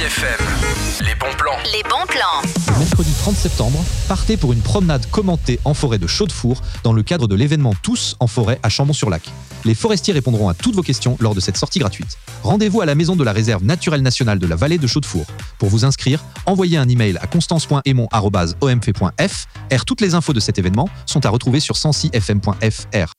FM, les bons plans. Les bons plans. Mercredi 30 septembre, partez pour une promenade commentée en forêt de Chaudefour dans le cadre de l'événement Tous en forêt à Chambon-sur-Lac. Les forestiers répondront à toutes vos questions lors de cette sortie gratuite. Rendez-vous à la maison de la réserve naturelle nationale de la vallée de Chaudefour. Pour vous inscrire, envoyez un email à constance.aymon@omf.f. Toutes les infos de cet événement sont à retrouver sur 106fm.fr.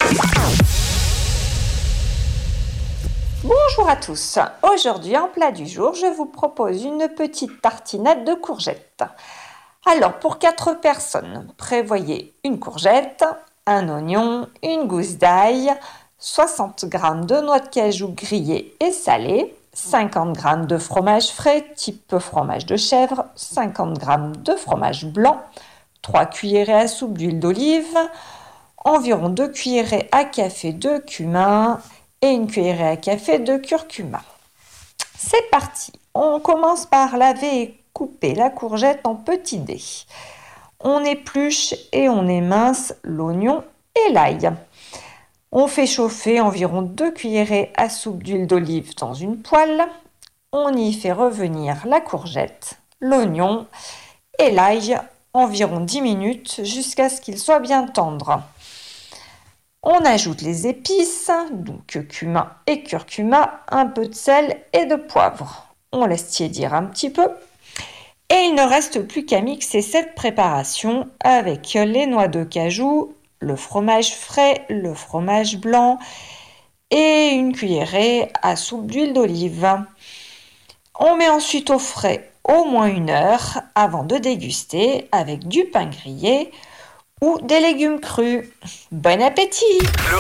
Bonjour à tous. Aujourd'hui, en plat du jour, je vous propose une petite tartinade de courgettes. Alors, pour 4 personnes, prévoyez une courgette, un oignon, une gousse d'ail, 60 g de noix de cajou grillées et salées, 50 g de fromage frais type fromage de chèvre, 50 g de fromage blanc, 3 cuillerées à soupe d'huile d'olive, environ 2 cuillerées à café de cumin et une cuillerée à café de curcuma. C'est parti. On commence par laver et couper la courgette en petits dés. On épluche et on émince l'oignon et l'ail. On fait chauffer environ 2 cuillerées à soupe d'huile d'olive dans une poêle. On y fait revenir la courgette, l'oignon et l'ail environ 10 minutes jusqu'à ce qu'ils soient bien tendres. On ajoute les épices, donc cumin et curcuma, un peu de sel et de poivre. On laisse tiédir un petit peu. Et il ne reste plus qu'à mixer cette préparation avec les noix de cajou, le fromage frais, le fromage blanc et une cuillerée à soupe d'huile d'olive. On met ensuite au frais au moins 1 heure avant de déguster avec du pain grillé ou des légumes crus. Bon appétit! Le